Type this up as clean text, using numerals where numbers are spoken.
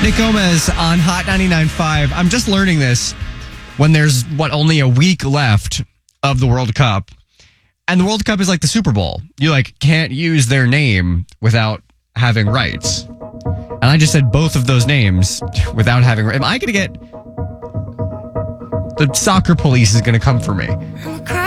Selena Gomez on Hot 99.5. I'm just learning this when there's, only a week left of the World Cup. And the World Cup is like the Super Bowl. You, can't use their name without having rights. And I just said both of those names without having rights. Am I going to get... The soccer police is going to come for me.